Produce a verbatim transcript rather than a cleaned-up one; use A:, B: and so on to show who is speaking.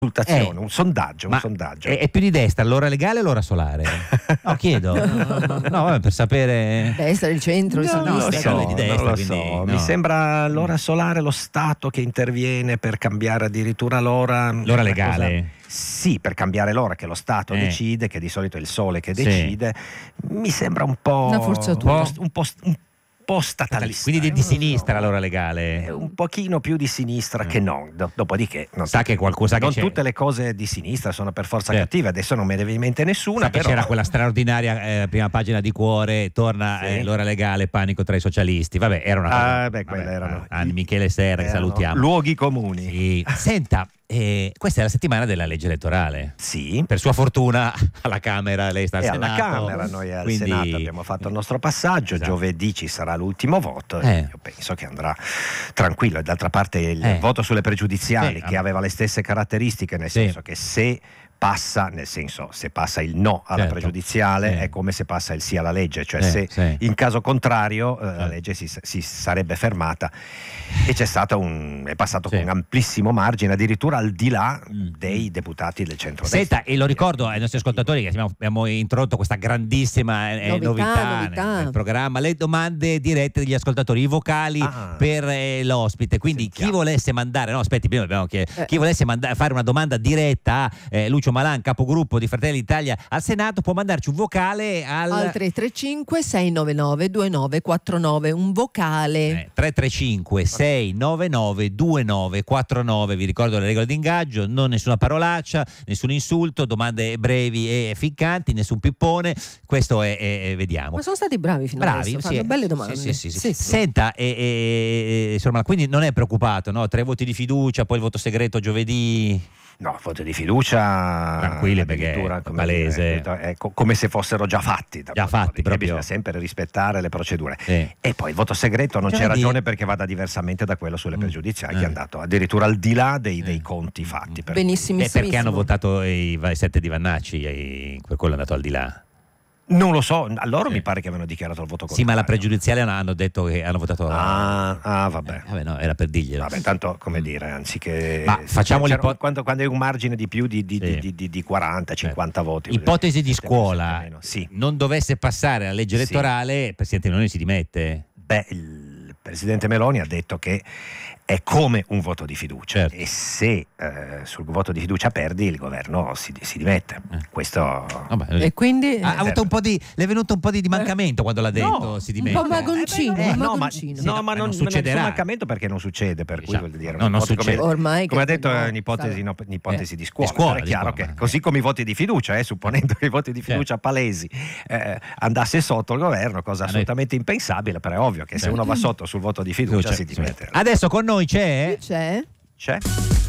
A: consultazione,
B: Eh,
A: un sondaggio, un
B: ma
A: sondaggio.
B: È, è più di destra, l'ora legale o l'ora solare? No, chiedo. No, vabbè, per sapere.
C: Destra, il centro, il
A: Non lo
C: sinistra.
A: so,
B: Lui è di destra,
A: non lo
B: quindi,
A: so.
B: no.
A: Mi sembra l'ora solare, lo Stato che interviene per cambiare addirittura l'ora.
B: L'ora
A: una
B: legale?
A: cosa- Sì, per cambiare l'ora che lo Stato
B: Eh.
A: decide, che di solito è il Sole che
B: Sì.
A: decide. Mi sembra un po'.
C: Una forzatura.
A: Un po', un po', un po' statalista.
B: Quindi di, di
A: eh, non lo
B: sinistra
A: so.
B: l'ora
A: È
B: legale.
A: un pochino più di sinistra
B: Mm.
A: che non. Do- dopodiché, non,
B: Sa che qualcosa che
A: non
B: c'è.
A: tutte le cose di sinistra sono per forza
B: Certo.
A: cattive. Adesso non me ne viene in mente nessuna.
B: Sa che
A: però...
B: c'era quella straordinaria eh, prima pagina di Cuore, torna
A: Sì.
B: eh, l'ora legale, panico tra i socialisti. Vabbè, era una cosa.
A: Ah, beh, quelle
B: vabbè,
A: erano-
B: ah, Michele Serra, che
A: erano
B: salutiamo.
A: luoghi comuni.
B: Sì. Senta, eh, questa è la settimana della legge elettorale.
A: Sì.
B: Per sua fortuna alla Camera, lei sta al
A: E
B: Senato.
A: alla Camera, noi al
B: quindi-
A: Senato abbiamo fatto il nostro passaggio.
B: Esatto.
A: Giovedì ci sarà l'ultimo voto.
B: Eh.
A: E io penso che andrà tranquillo. E d'altra parte il
B: Eh.
A: voto sulle pregiudiziali,
B: Sì,
A: che aveva le stesse caratteristiche, nel
B: Sì.
A: senso che se passa, nel senso se passa il no alla
B: Certo.
A: pregiudiziale
B: Sì.
A: è come se passa il sì alla legge, cioè
B: Sì,
A: se
B: sì.
A: in caso contrario eh, la
B: Certo.
A: legge si, si sarebbe fermata e c'è stato un è passato
B: Sì.
A: con amplissimo margine, addirittura al di là
B: Mm.
A: dei deputati del centrodestra.
B: Senta, e lo ricordo ai nostri ascoltatori che abbiamo, abbiamo introdotto questa grandissima eh,
C: Novità,
B: novità,
C: novità.
B: nel, nel programma, le domande dirette degli ascoltatori, i vocali
A: Ah.
B: per eh, l'ospite. Quindi
A: Sentiamo.
B: chi volesse mandare, no aspetti, prima dobbiamo chiedere,
C: Eh.
B: chi volesse manda- fare una domanda diretta a eh, Lucio Malan, capogruppo di Fratelli d'Italia al Senato, può mandarci un vocale al,
C: Al tre tre cinque sei nove nove due nove quattro nove, un vocale.
B: Eh, tre tre cinque sei nove nove due nove quattro nove. Vi ricordo le regole di ingaggio: non nessuna parolaccia, nessun insulto, domande brevi e ficcanti, nessun pippone. Questo è, è- è- vediamo.
C: Ma sono stati bravi fino
B: Bravi,
C: adesso,
B: sì,
C: fanno
B: eh.
C: belle domande.
B: Sì, sì, sì, sì.
C: Sì, sì.
B: Senta, e, e- e- insomma, quindi non è preoccupato, no? Tre voti di fiducia, poi il voto segreto giovedì.
A: No, voto di fiducia
B: Tranquilli, perché
A: addirittura,
B: è
A: come
B: palese.
A: dire, è co- come se fossero già fatti.
B: Già fatti,
A: Perché
B: proprio.
A: bisogna sempre rispettare le procedure.
B: Sì.
A: E poi il voto segreto non c'è
B: Giovedì.
A: ragione perché vada diversamente da quello sulle
B: Mm.
A: pregiudiziali,
B: Eh.
A: che è andato addirittura al di là dei,
B: Eh.
A: dei conti fatti. per
C: Benissimo.
B: E perché hanno votato i i sette di Vannacci, e per quello è andato al di là.
A: cui- Non lo so, a loro
B: Sì.
A: mi pare che avevano dichiarato il voto
B: Sì, ma
A: contrario.
B: la pregiudiziale hanno- hanno detto che hanno votato.
A: Ah, ah, vabbè.
B: Eh, vabbè, no, era per dirglielo.
A: Vabbè, tanto come dire, anziché
B: Ma facciamo
A: c'era-
B: l'ipo-
A: quando, quando hai un margine di più di, di,
B: Sì.
A: di, di, di quaranta cinquanta voti.
B: Ipotesi di
A: sette
B: scuola,
A: meno. Sì.
B: non dovesse passare la legge
A: Sì.
B: elettorale, il Presidente Meloni si dimette.
A: Beh, il presidente Meloni ha detto che è come un voto di fiducia,
B: Certo.
A: e se eh, sul voto di fiducia perdi, il governo si, si dimette.
B: Eh.
A: Questo
B: Vabbè,
C: E quindi
B: ha, ha avuto un po' di, le è venuto un po' di, di mancamento quando l'ha detto,
A: No,
B: si
C: un
B: dimette.
C: po' magoncino,
A: Eh,
C: un
A: no, ma,
C: magoncino.
A: no,
B: Sì,
A: ma
B: ma
A: non,
B: non
A: non
B: succederà.
A: nessun mancamento, perché non succede, per cui
B: Diciamo.
A: vuol dire
B: No, non
A: un'ipotesi come-
B: succede.
C: Ormai
A: come ha
C: che-
A: detto
C: no,
A: è un'ipotesi,
C: stava-
A: no, un'ipotesi
B: Eh,
A: di scuola,
B: di scuola,
A: però è chiaro
B: dico,
A: che
B: ma-
A: così come i voti di fiducia, eh, supponendo che i voti di fiducia palesi eh, andasse sotto il governo, cosa
B: Ma noi-
A: assolutamente impensabile, però è ovvio che se
B: Certo.
A: uno va sotto sul voto di fiducia
B: Fiducia,
A: si
B: sì.
A: dimette.
B: Adesso con noi c'è
C: Chi c'è?
A: C'è?